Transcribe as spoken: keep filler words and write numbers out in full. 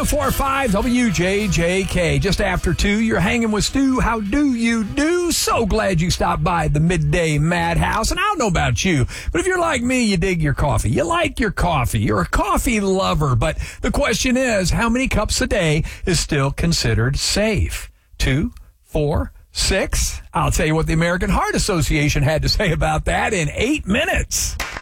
four five W J J K. Just after two, you're hanging with Stu. How do you do? So glad you stopped by the Midday Madhouse. And I don't know about you, but if you're like me, you dig your coffee. You like your coffee. You're a coffee lover. But the question is, how many cups a day is still considered safe? Two, four, six? I'll tell you what the American Heart Association had to say about that in eight minutes.